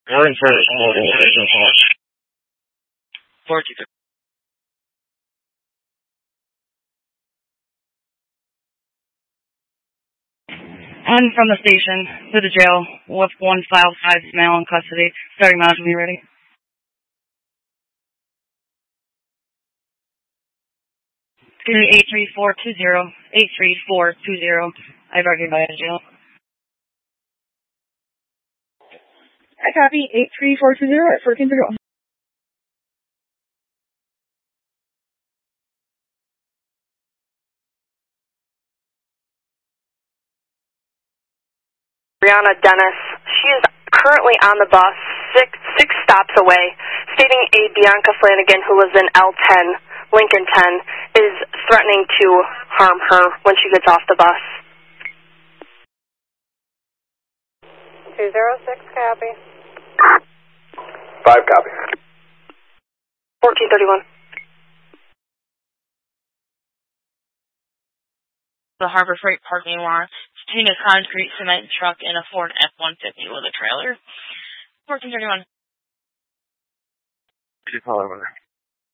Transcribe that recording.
Going first, organization force. 42. On from the station to the jail with 155 male in custody. Starting mileage when you're ready. Excuse me, 83420. 83420. I've already invited jail. I copy 83420 at 1431. Brianna Dennis. She is currently on the bus, six stops away, stating a Bianca Flanagan, who lives in L10, Lincoln 10, is threatening to harm her when she gets off the bus. 206, copy. 5 copy. 1431. The Harbor Freight parking lot between a concrete cement truck and a Ford F-150 with a trailer. 1431. Could you call over there?